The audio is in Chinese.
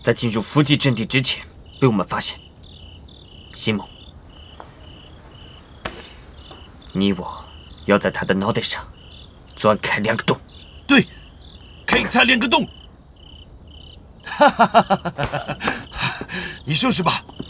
在进入伏击阵地之前被我们发现。西蒙，你我要在他的脑袋上钻开2个洞。 对，开给他2个洞。哈哈哈哈哈！你收拾吧，